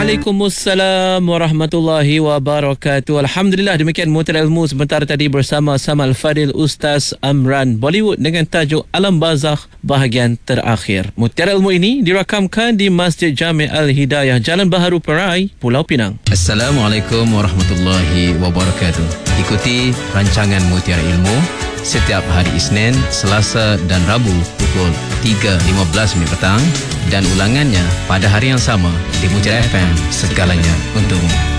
Waalaikumsalam warahmatullahi wabarakatuh. Alhamdulillah, demikian Mutiara Ilmu sebentar tadi bersama Samal Fadil Ustaz Amran Bollywood dengan tajuk Alam Barzakh bahagian terakhir. Mutiara Ilmu ini dirakamkan di Masjid Jami' Al-Hidayah, Jalan Baharu Perai, Pulau Pinang. Assalamualaikum warahmatullahi wabarakatuh. Ikuti rancangan Mutiara Ilmu setiap hari Isnin, Selasa dan Rabu pukul 3.15 minit petang dan ulangannya pada hari yang sama di Mutiara FM. Segalanya untukmu.